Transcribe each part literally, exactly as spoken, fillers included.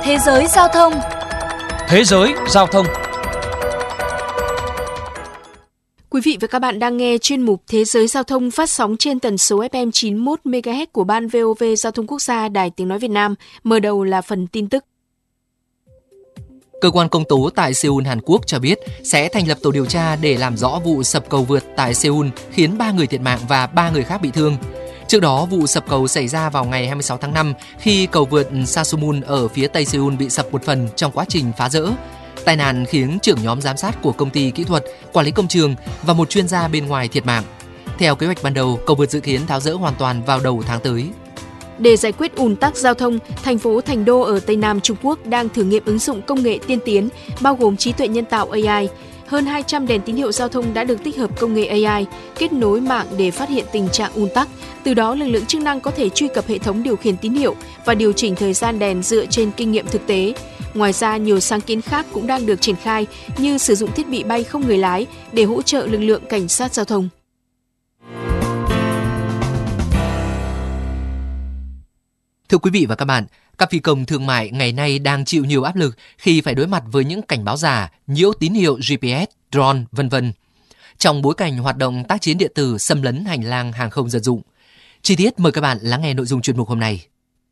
Thế giới giao thông. Thế giới giao thông. Quý vị và các bạn đang nghe chuyên mục Thế giới giao thông phát sóng trên tần số ép em chín mươi mốt mê ga héc của Ban vê o vê Giao thông Quốc gia Đài Tiếng nói Việt Nam. Mở đầu là phần tin tức. Cơ quan công tố tại Seoul, Hàn Quốc cho biết sẽ thành lập tổ điều tra để làm rõ vụ sập cầu vượt tại Seoul khiến ba người thiệt mạng và ba người khác bị thương. Trước đó, vụ sập cầu xảy ra vào ngày hai mươi sáu tháng năm khi cầu vượt Sasemun ở phía tây Seoul bị sập một phần trong quá trình phá rỡ. Tai nạn khiến trưởng nhóm giám sát của công ty kỹ thuật, quản lý công trường và một chuyên gia bên ngoài thiệt mạng. Theo kế hoạch ban đầu, cầu vượt dự kiến tháo dỡ hoàn toàn vào đầu tháng tới. Để giải quyết ùn tắc giao thông, thành phố Thành Đô ở Tây Nam Trung Quốc đang thử nghiệm ứng dụng công nghệ tiên tiến, bao gồm trí tuệ nhân tạo a i. Hơn hai trăm đèn tín hiệu giao thông đã được tích hợp công nghệ a i, kết nối mạng để phát hiện tình trạng ùn tắc. Từ đó, lực lượng chức năng có thể truy cập hệ thống điều khiển tín hiệu và điều chỉnh thời gian đèn dựa trên kinh nghiệm thực tế. Ngoài ra, nhiều sáng kiến khác cũng đang được triển khai như sử dụng thiết bị bay không người lái để hỗ trợ lực lượng cảnh sát giao thông. Thưa quý vị và các bạn, các phi công thương mại ngày nay đang chịu nhiều áp lực khi phải đối mặt với những cảnh báo giả, nhiễu tín hiệu giê pê ét, drone, vân vân. Trong bối cảnh hoạt động tác chiến điện tử xâm lấn hành lang hàng không dân dụng. Chi tiết mời các bạn lắng nghe nội dung chuyên mục hôm nay.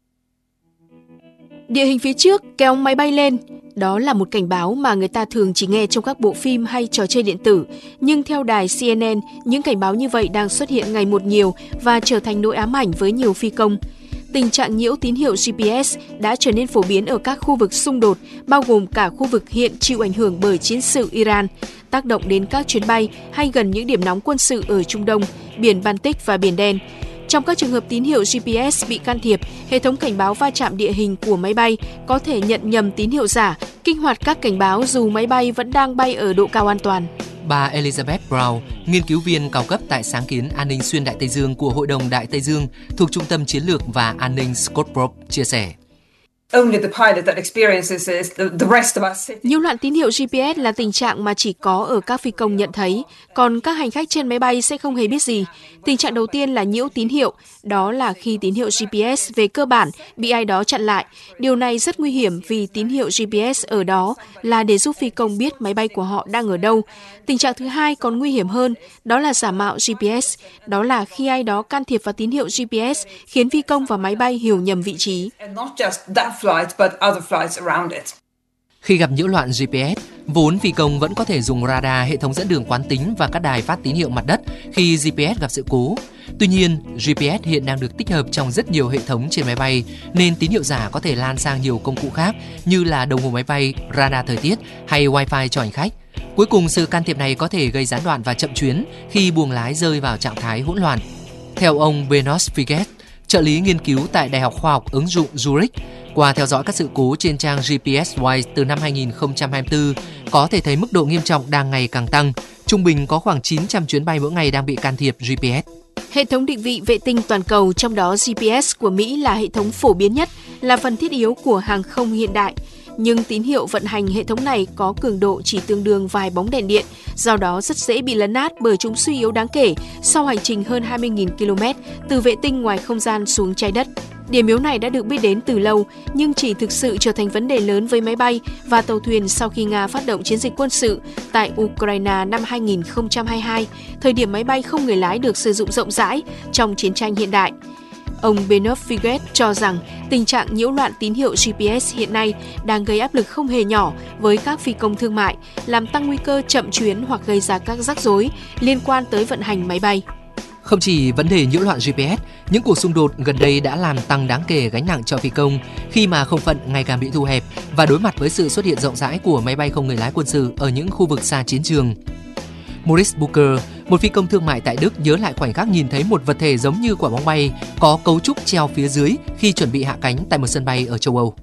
Địa hình phía trước kéo máy bay lên. Đó là một cảnh báo mà người ta thường chỉ nghe trong các bộ phim hay trò chơi điện tử. Nhưng theo đài xê en en, những cảnh báo như vậy đang xuất hiện ngày một nhiều và trở thành nỗi ám ảnh với nhiều phi công. Tình trạng nhiễu tín hiệu giê pê ét đã trở nên phổ biến ở các khu vực xung đột, bao gồm cả khu vực hiện chịu ảnh hưởng bởi chiến sự Iran, tác động đến các chuyến bay hay gần những điểm nóng quân sự ở Trung Đông, biển Baltic và Biển Đen. Trong các trường hợp tín hiệu giê pê ét bị can thiệp, hệ thống cảnh báo va chạm địa hình của máy bay có thể nhận nhầm tín hiệu giả, kích hoạt các cảnh báo dù máy bay vẫn đang bay ở độ cao an toàn. Bà Elizabeth Brown, nghiên cứu viên cao cấp tại sáng kiến an ninh xuyên Đại Tây Dương của Hội đồng Đại Tây Dương thuộc Trung tâm Chiến lược và An ninh Scottsboro chia sẻ. Nhiễu loạn tín hiệu giê pê ét là tình trạng mà chỉ có ở các phi công nhận thấy, còn các hành khách trên máy bay sẽ không hề biết gì. Tình trạng đầu tiên là nhiễu tín hiệu, đó là khi tín hiệu giê pê ét về cơ bản bị ai đó chặn lại. Điều này rất nguy hiểm vì tín hiệu giê pê ét ở đó là để giúp phi công biết máy bay của họ đang ở đâu. Tình trạng thứ hai còn nguy hiểm hơn, đó là giả mạo giê pê ét, đó là khi ai đó can thiệp vào tín hiệu giê pê ét khiến phi công và máy bay hiểu nhầm vị trí. Khi gặp nhiễu loạn giê pê ét, vốn phi công vẫn có thể dùng radar, hệ thống dẫn đường quán tính và các đài phát tín hiệu mặt đất khi giê pê ét gặp sự cố. Tuy nhiên, giê pê ét hiện đang được tích hợp trong rất nhiều hệ thống trên máy bay, nên tín hiệu giả có thể lan sang nhiều công cụ khác như là đồng hồ máy bay, radar thời tiết hay wifi cho hành khách. Cuối cùng, sự can thiệp này có thể gây gián đoạn và chậm chuyến khi buồng lái rơi vào trạng thái hỗn loạn. Theo ông Benoît Figuet, trợ lý nghiên cứu tại Đại học Khoa học ứng dụng Zurich, qua theo dõi các sự cố trên trang giê pê ét Wise từ năm hai nghìn không trăm hai mươi tư, có thể thấy mức độ nghiêm trọng đang ngày càng tăng. Trung bình có khoảng chín trăm chuyến bay mỗi ngày đang bị can thiệp giê pê ét. Hệ thống định vị vệ tinh toàn cầu, trong đó giê pê ét của Mỹ là hệ thống phổ biến nhất, là phần thiết yếu của hàng không hiện đại. Nhưng tín hiệu vận hành hệ thống này có cường độ chỉ tương đương vài bóng đèn điện, do đó rất dễ bị lấn át bởi chúng suy yếu đáng kể sau hành trình hơn hai mươi nghìn ki lô mét từ vệ tinh ngoài không gian xuống trái đất. Điểm yếu này đã được biết đến từ lâu, nhưng chỉ thực sự trở thành vấn đề lớn với máy bay và tàu thuyền sau khi Nga phát động chiến dịch quân sự tại Ukraine năm hai nghìn không trăm hai mươi hai, thời điểm máy bay không người lái được sử dụng rộng rãi trong chiến tranh hiện đại. Ông Benoît Figuet cho rằng tình trạng nhiễu loạn tín hiệu giê pê ét hiện nay đang gây áp lực không hề nhỏ với các phi công thương mại, làm tăng nguy cơ chậm chuyến hoặc gây ra các rắc rối liên quan tới vận hành máy bay. Không chỉ vấn đề nhiễu loạn giê pê ét, những cuộc xung đột gần đây đã làm tăng đáng kể gánh nặng cho phi công khi mà không phận ngày càng bị thu hẹp và đối mặt với sự xuất hiện rộng rãi của máy bay không người lái quân sự ở những khu vực xa chiến trường. Maurice Bucher, một phi công thương mại tại Đức, nhớ lại khoảnh khắc nhìn thấy một vật thể giống như quả bóng bay có cấu trúc treo phía dưới khi chuẩn bị hạ cánh tại một sân bay ở châu Âu.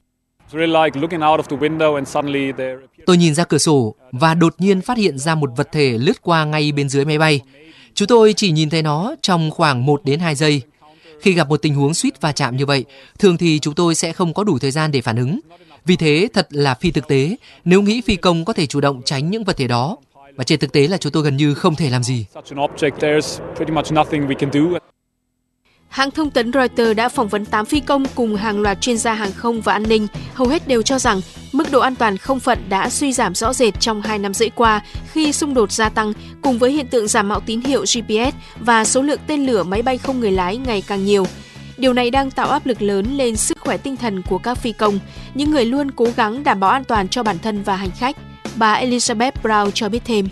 Tôi nhìn ra cửa sổ và đột nhiên phát hiện ra một vật thể lướt qua ngay bên dưới máy bay. Chúng tôi chỉ nhìn thấy nó trong khoảng một đến hai giây. Khi gặp một tình huống suýt va chạm như vậy, thường thì chúng tôi sẽ không có đủ thời gian để phản ứng. Vì thế thật là phi thực tế nếu nghĩ phi công có thể chủ động tránh những vật thể đó. Và trên thực tế là chúng tôi gần như không thể làm gì. Hãng thông tấn Reuters đã phỏng vấn tám phi công cùng hàng loạt chuyên gia hàng không và an ninh, hầu hết đều cho rằng mức độ an toàn không phận đã suy giảm rõ rệt trong hai năm rưỡi qua khi xung đột gia tăng cùng với hiện tượng giả mạo tín hiệu giê pê ét và số lượng tên lửa máy bay không người lái ngày càng nhiều. Điều này đang tạo áp lực lớn lên sức khỏe tinh thần của các phi công, những người luôn cố gắng đảm bảo an toàn cho bản thân và hành khách. Bà Elizabeth Brown cho biết thêm.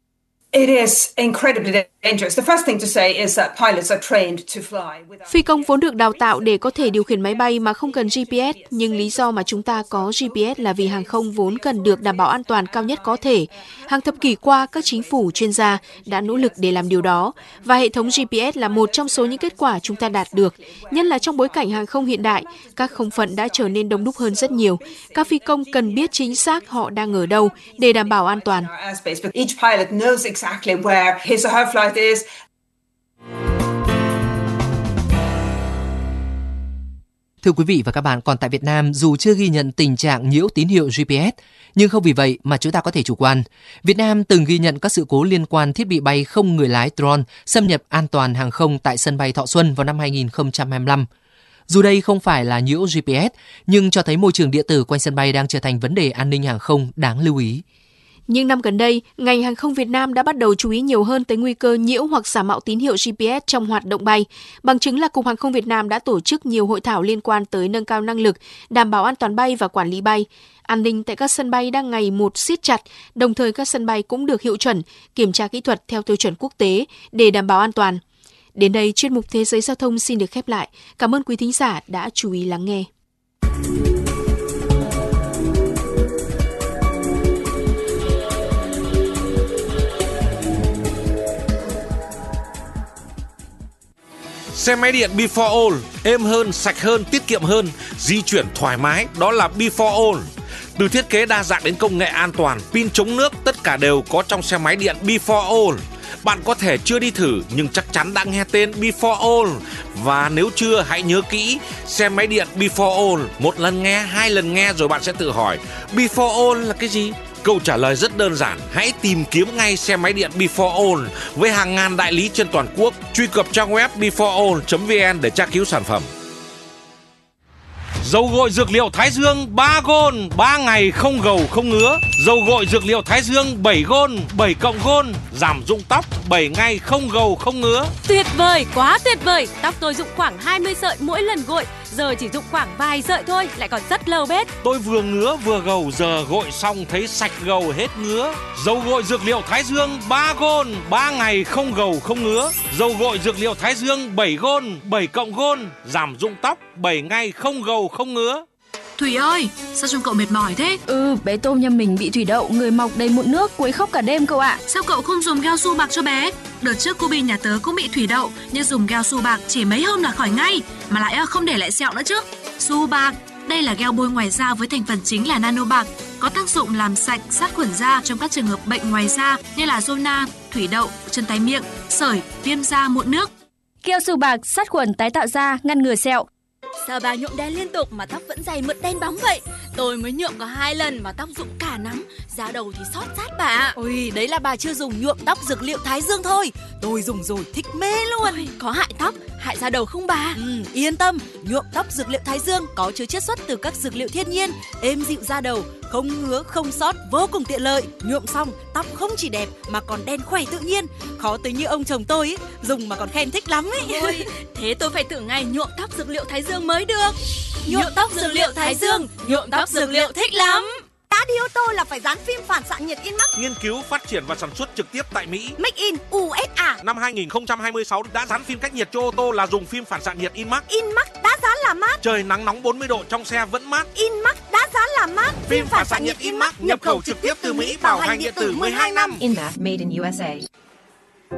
Phi công vốn được đào tạo để có thể điều khiển máy bay mà không cần giê pê ét, nhưng lý do mà chúng ta có giê pê ét là vì hàng không vốn cần được đảm bảo an toàn cao nhất có thể. Hàng thập kỷ qua, các chính phủ, chuyên gia đã nỗ lực để làm điều đó, và hệ thống giê pê ét là một trong số những kết quả chúng ta đạt được. Nhất là trong bối cảnh hàng không hiện đại, các không phận đã trở nên đông đúc hơn rất nhiều. Các phi công cần biết chính xác họ đang ở đâu để đảm bảo an toàn. Exactly where his or her flight is. Thưa quý vị và các bạn, còn tại Việt Nam, dù chưa ghi nhận tình trạng nhiễu tín hiệu giê pê ét, nhưng không vì vậy mà chúng ta có thể chủ quan. Việt Nam từng ghi nhận các sự cố liên quan thiết bị bay không người lái drone xâm nhập an toàn hàng không tại sân bay Thọ Xuân vào năm hai nghìn không trăm hai mươi lăm. Dù đây không phải là nhiễu giê pê ét, nhưng cho thấy môi trường điện tử quanh sân bay đang trở thành vấn đề an ninh hàng không đáng lưu ý. Nhưng năm gần đây, ngành hàng không Việt Nam đã bắt đầu chú ý nhiều hơn tới nguy cơ nhiễu hoặc giả mạo tín hiệu giê pê ét trong hoạt động bay. Bằng chứng là Cục Hàng không Việt Nam đã tổ chức nhiều hội thảo liên quan tới nâng cao năng lực, đảm bảo an toàn bay và quản lý bay. An ninh tại các sân bay đang ngày một siết chặt, đồng thời các sân bay cũng được hiệu chuẩn, kiểm tra kỹ thuật theo tiêu chuẩn quốc tế để đảm bảo an toàn. Đến đây, chuyên mục Thế giới Giao thông xin được khép lại. Cảm ơn quý thính giả đã chú ý lắng nghe. Xe máy điện Before All, êm hơn, sạch hơn, tiết kiệm hơn, di chuyển thoải mái, đó là Before All. Từ thiết kế đa dạng đến công nghệ an toàn, pin chống nước, tất cả đều có trong xe máy điện Before All. Bạn có thể chưa đi thử nhưng chắc chắn đã nghe tên Before All. Và nếu chưa, hãy nhớ kỹ, xe máy điện Before All, một lần nghe, hai lần nghe rồi bạn sẽ tự hỏi, Before All là cái gì? Câu trả lời rất đơn giản, hãy tìm kiếm ngay xe máy điện Before All với hàng ngàn đại lý trên toàn quốc. Truy cập trang web before all chấm vn để tra cứu sản phẩm. Dầu gội dược liệu Thái Dương ba gôn, ba ngày không gầu không ngứa. Dầu gội dược liệu Thái Dương bảy gôn, bảy cộng gôn, giảm rụng tóc, bảy ngày không gầu không ngứa. Tuyệt vời, quá tuyệt vời. Tóc tôi rụng khoảng hai mươi sợi mỗi lần gội, giờ chỉ rụng khoảng vài sợi thôi, lại còn rất lâu bết. Tôi vừa ngứa vừa gầu, giờ gội xong thấy sạch gầu hết ngứa. Dầu gội dược liệu Thái Dương ba gôn, ba ngày không gầu không ngứa. Dầu gội dược liệu Thái Dương bảy gôn, bảy cộng gôn, giảm rụng tóc, bảy ngày không gầu không ngứa. Thủy ơi, sao trông cậu mệt mỏi thế? Ừ, bé Tôm nhà mình bị thủy đậu, người mọc đầy mụn nước, quấy khóc cả đêm cậu ạ. Sao cậu không dùng gel su bạc cho bé? Đợt trước cô Bi nhà tớ cũng bị thủy đậu, nhưng dùng gel su bạc chỉ mấy hôm là khỏi ngay, mà lại không để lại sẹo nữa chứ. Su bạc, đây là gel bôi ngoài da với thành phần chính là nano bạc, có tác dụng làm sạch, sát khuẩn da trong các trường hợp bệnh ngoài da như là zona, thủy đậu, chân tay miệng, sởi, viêm da, mụn nước. Gel su bạc sát khuẩn tái tạo da, ngăn ngừa sẹo. Sao bà nhuộm đen liên tục mà tóc vẫn dày mượt đen bóng vậy? Tôi mới nhuộm có hai lần mà tóc rụng cả nắm, da đầu thì xót rát bà. Ôi, đấy là bà chưa dùng nhuộm tóc dược liệu Thái Dương thôi. Tôi dùng rồi thích mê luôn. Ôi, có hại tóc, hại da đầu không bà? Ừ, yên tâm, nhuộm tóc dược liệu Thái Dương có chứa chiết xuất từ các dược liệu thiên nhiên, êm dịu da đầu, không ngứa, không xót, vô cùng tiện lợi. Nhuộm xong, tóc không chỉ đẹp mà còn đen khỏe tự nhiên. Khó tới như ông chồng tôi ấy, dùng mà còn khen thích lắm ấy. Ôi, thế tôi phải thử ngay nhuộm tóc dược liệu Thái Dương mới được. Nhuộm tóc dược liệu Thái Dương, nhuộm tóc dược liệu thích lắm. Đã đi ô tô là phải dán phim phản xạ nhiệt Inmax. Nghiên cứu, phát triển và sản xuất trực tiếp tại Mỹ. Make in u ét a. Năm hai nghìn không trăm hai mươi sáu đã dán phim cách nhiệt cho ô tô là dùng phim phản xạ nhiệt Inmax. Inmax đã dán là mát. Trời nắng nóng bốn mươi độ trong xe vẫn mát. Inmax đã dán là mát. Phim phản xạ nhiệt Inmax nhập khẩu trực tiếp từ Mỹ, bảo hành điện tử mười hai năm. Inmax made in u ét a.